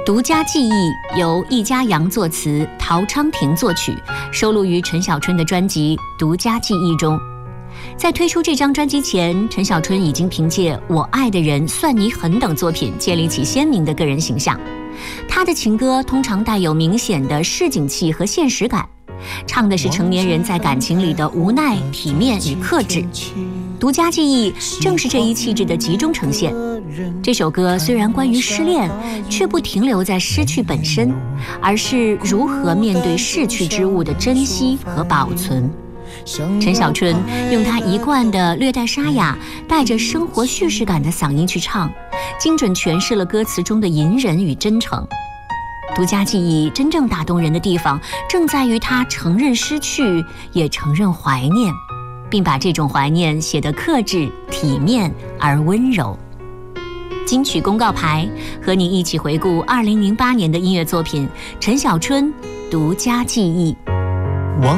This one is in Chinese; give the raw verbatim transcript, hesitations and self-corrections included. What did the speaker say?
独家记忆由易家扬作词，陶昌廷作曲，收录于陈小春的专辑《独家记忆》中。在推出这张专辑前，陈小春已经凭借《我爱的人》《算你狠》等作品建立起鲜明的个人形象。他的情歌通常带有明显的市井气和现实感，唱的是成年人在感情里的无奈、体面与克制。独家记忆正是这一气质的集中呈现。这首歌虽然关于失恋，却不停留在失去本身，而是如何面对逝去之物的珍惜和保存。陈小春用他一贯的略带沙哑、带着生活叙事感的嗓音去唱，精准诠释了歌词中的隐忍与真诚。独家记忆真正打动人的地方，正在于他承认失去，也承认怀念，并把这种怀念写得克制、体面而温柔。金曲公告牌，和你一起回顾二零零八年的音乐作品《陈小春独家记忆》。